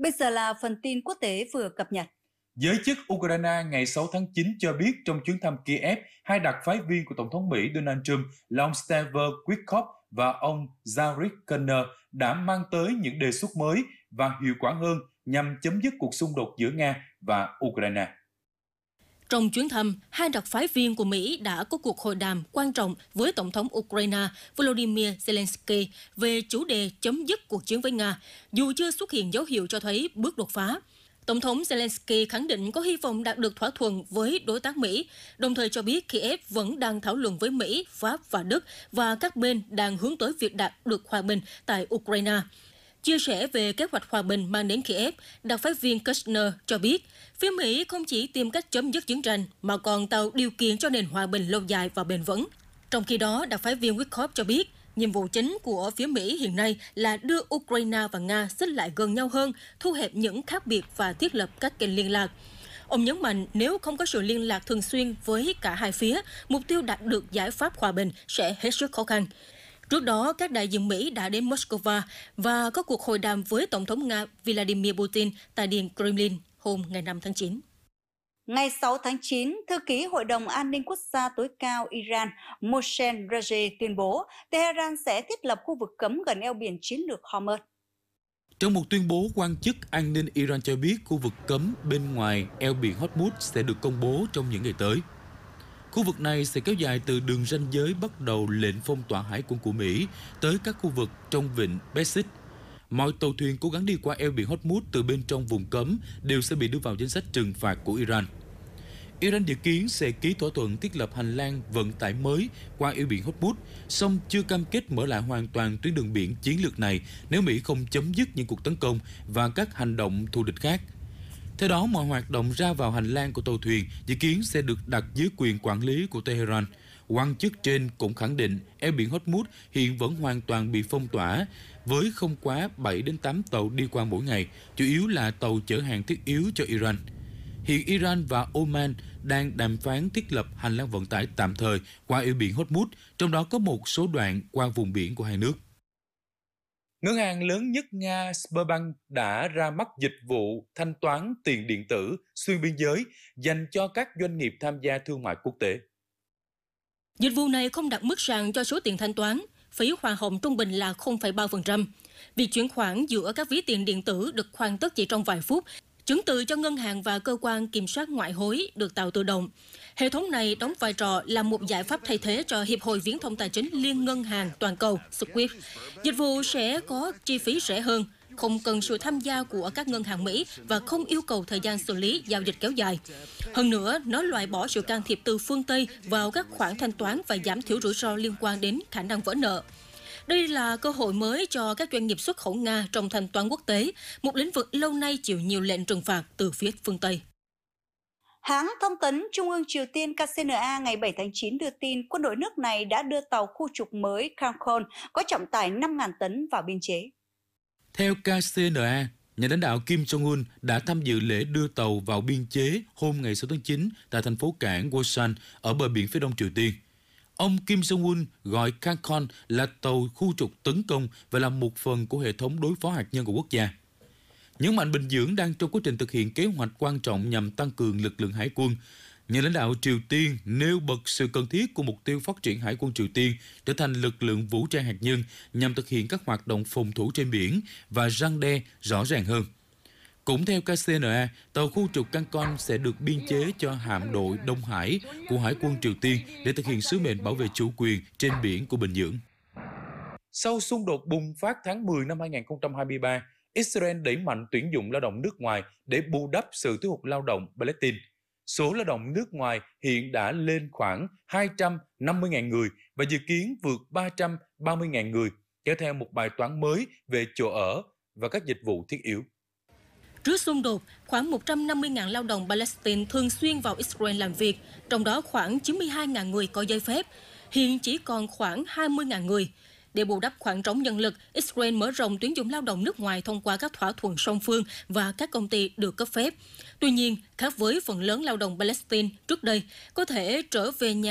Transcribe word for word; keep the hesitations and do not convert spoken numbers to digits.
Bây giờ là phần tin quốc tế vừa cập nhật. Giới chức Ukraine ngày sáu tháng chín cho biết trong chuyến thăm Kiev, hai đặc phái viên của Tổng thống Mỹ Donald Trump là ông Steve Witkoff và ông Jared Kushner đã mang tới những đề xuất mới và hiệu quả hơn nhằm chấm dứt cuộc xung đột giữa Nga và Ukraine. Trong chuyến thăm, hai đặc phái viên của Mỹ đã có cuộc hội đàm quan trọng với Tổng thống Ukraine Volodymyr Zelensky về chủ đề chấm dứt cuộc chiến với Nga, dù chưa xuất hiện dấu hiệu cho thấy bước đột phá. Tổng thống Zelensky khẳng định có hy vọng đạt được thỏa thuận với đối tác Mỹ, đồng thời cho biết Kiev vẫn đang thảo luận với Mỹ, Pháp và Đức và các bên đang hướng tới việc đạt được hòa bình tại Ukraine. Chia sẻ về kế hoạch hòa bình mang đến Kiev, đặc phái viên Kushner cho biết, phía Mỹ không chỉ tìm cách chấm dứt chiến tranh mà còn tạo điều kiện cho nền hòa bình lâu dài và bền vững. Trong khi đó, đặc phái viên Witkoff cho biết, nhiệm vụ chính của phía Mỹ hiện nay là đưa Ukraine và Nga xích lại gần nhau hơn, thu hẹp những khác biệt và thiết lập các kênh liên lạc. Ông nhấn mạnh nếu không có sự liên lạc thường xuyên với cả hai phía, mục tiêu đạt được giải pháp hòa bình sẽ hết sức khó khăn. Trước đó, các đại diện Mỹ đã đến Moscow và có cuộc hội đàm với Tổng thống Nga Vladimir Putin tại Điện Kremlin hôm ngày năm tháng chín. Ngày sáu tháng chín, Thư ký Hội đồng An ninh Quốc gia tối cao Iran Mohsen Raji tuyên bố Tehran sẽ thiết lập khu vực cấm gần eo biển chiến lược Hormuz. Trong một tuyên bố, quan chức an ninh Iran cho biết khu vực cấm bên ngoài eo biển Hormuz sẽ được công bố trong những ngày tới. Khu vực này sẽ kéo dài từ đường ranh giới bắt đầu lệnh phong tỏa hải quân của Mỹ tới các khu vực trong vịnh Persic. Mọi tàu thuyền cố gắng đi qua eo biển Hormuz từ bên trong vùng cấm đều sẽ bị đưa vào danh sách trừng phạt của Iran. Iran dự kiến sẽ ký thỏa thuận thiết lập hành lang vận tải mới qua eo biển Hormuz, song chưa cam kết mở lại hoàn toàn tuyến đường biển chiến lược này nếu Mỹ không chấm dứt những cuộc tấn công và các hành động thù địch khác. Theo đó, mọi hoạt động ra vào hành lang của tàu thuyền dự kiến sẽ được đặt dưới quyền quản lý của Tehran. Quan chức trên cũng khẳng định eo biển Hormuz hiện vẫn hoàn toàn bị phong tỏa, với không quá bảy đến tám tàu đi qua mỗi ngày, chủ yếu là tàu chở hàng thiết yếu cho Iran. Hiện Iran và Oman đang đàm phán thiết lập hành lang vận tải tạm thời qua eo biển Hormuz, trong đó có một số đoạn qua vùng biển của hai nước. Ngân hàng lớn nhất Nga Sberbank đã ra mắt dịch vụ thanh toán tiền điện tử xuyên biên giới dành cho các doanh nghiệp tham gia thương mại quốc tế. Dịch vụ này không đặt mức sàn cho số tiền thanh toán, phí hoa hồng trung bình là không phẩy ba phần trăm. Việc chuyển khoản giữa các ví tiền điện tử được hoàn tất chỉ trong vài phút. Chứng từ cho ngân hàng và cơ quan kiểm soát ngoại hối được tạo tự động. Hệ thống này đóng vai trò là một giải pháp thay thế cho Hiệp hội Viễn thông Tài chính Liên ngân hàng toàn cầu SWIFT. Dịch vụ sẽ có chi phí rẻ hơn, không cần sự tham gia của các ngân hàng Mỹ và không yêu cầu thời gian xử lý giao dịch kéo dài. Hơn nữa, nó loại bỏ sự can thiệp từ phương Tây vào các khoản thanh toán và giảm thiểu rủi ro liên quan đến khả năng vỡ nợ. Đây là cơ hội mới cho các doanh nghiệp xuất khẩu Nga trong thanh toán quốc tế, một lĩnh vực lâu nay chịu nhiều lệnh trừng phạt từ phía phương Tây. Hãng thông tấn Trung ương Triều Tiên ca xê en a ngày bảy tháng chín đưa tin quân đội nước này đã đưa tàu khu trục mới Kangkon có trọng tải năm nghìn tấn vào biên chế. Theo ca xê en a, nhà lãnh đạo Kim Jong-un đã tham dự lễ đưa tàu vào biên chế hôm ngày sáu tháng chín tại thành phố cảng Wosan ở bờ biển phía đông Triều Tiên. Ông Kim Jong-un gọi Kangkon là tàu khu trục tấn công và là một phần của hệ thống đối phó hạt nhân của quốc gia. Nhấn mạnh Bình Nhưỡng đang trong quá trình thực hiện kế hoạch quan trọng nhằm tăng cường lực lượng hải quân. Nhà lãnh đạo Triều Tiên nêu bật sự cần thiết của mục tiêu phát triển hải quân Triều Tiên trở thành lực lượng vũ trang hạt nhân nhằm thực hiện các hoạt động phòng thủ trên biển và răn đe rõ ràng hơn. Cũng theo ca xê en a, tàu khu trục Kangkon sẽ được biên chế cho hạm đội Đông Hải của Hải quân Triều Tiên để thực hiện sứ mệnh bảo vệ chủ quyền trên biển của Bình Nhưỡng. Sau xung đột bùng phát tháng mười năm hai nghìn không trăm hai mươi ba, Israel đẩy mạnh tuyển dụng lao động nước ngoài để bù đắp sự thiếu hụt lao động Palestine. Số lao động nước ngoài hiện đã lên khoảng hai trăm năm mươi nghìn người và dự kiến vượt ba trăm ba mươi nghìn người, kéo theo một bài toán mới về chỗ ở và các dịch vụ thiết yếu. Trước xung đột, khoảng một trăm năm mươi nghìn lao động Palestine thường xuyên vào Israel làm việc, trong đó khoảng chín mươi hai nghìn người có giấy phép. Hiện chỉ còn khoảng hai mươi nghìn người. Để bù đắp khoảng trống nhân lực, Israel mở rộng tuyển dụng lao động nước ngoài thông qua các thỏa thuận song phương và các công ty được cấp phép. Tuy nhiên, khác với phần lớn lao động Palestine trước đây, có thể trở về nhà